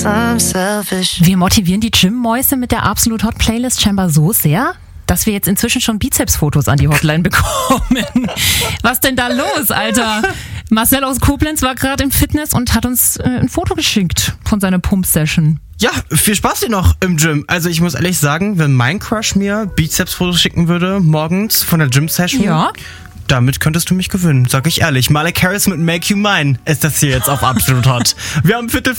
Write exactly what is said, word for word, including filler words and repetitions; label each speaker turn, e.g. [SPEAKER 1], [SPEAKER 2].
[SPEAKER 1] Wir motivieren die Gym-Mäuse mit der Absolut Hot Playlist scheinbar so sehr, dass wir jetzt inzwischen schon Bizeps-Fotos an die Hotline bekommen. Was denn da los, Alter? Marcel aus Koblenz war gerade im Fitness und hat uns äh, ein Foto geschickt von seiner Pump-Session.
[SPEAKER 2] Ja, viel Spaß dir noch im Gym. Also ich muss ehrlich sagen, wenn mein Crush mir Bizeps-Fotos schicken würde, morgens von der Gym-Session,
[SPEAKER 1] ja,
[SPEAKER 2] damit könntest du mich gewinnen, sag ich ehrlich. Malek Harris mit Make You Mine ist das hier jetzt auf Absolut Hot. Wir haben Viertel